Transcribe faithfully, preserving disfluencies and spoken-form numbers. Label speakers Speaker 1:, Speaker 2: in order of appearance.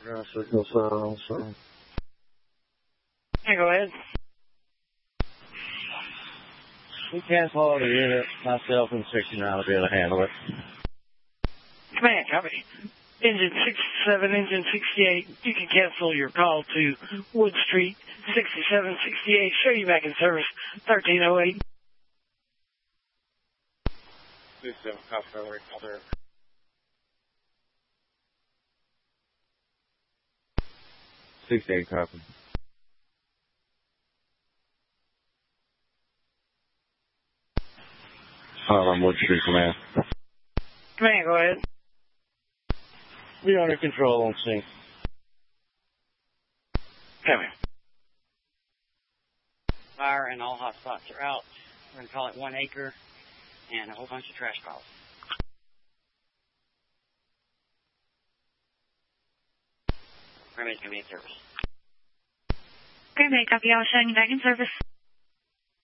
Speaker 1: Signal sound, so.
Speaker 2: Hey, go ahead.
Speaker 1: We cancel the unit, myself and sixty-nine will be able to handle it.
Speaker 2: Command, copy. Engine sixty-seven, engine sixty-eight, you can cancel your call to Wood Street, sixty-seven sixty-eight, show you back in service, thirteen oh eight.
Speaker 1: sixty-seven, copy, copy. sixty-eight, copy. I'm Wood Street, command.
Speaker 2: Command, go ahead.
Speaker 1: We under control on scene.
Speaker 2: Copy.
Speaker 3: Fire and all hot spots are out. We're going to call it one acre and a whole bunch of trash calls. Remy's going to be in service.
Speaker 4: Gray Bay, copy. I'll showing you back in service.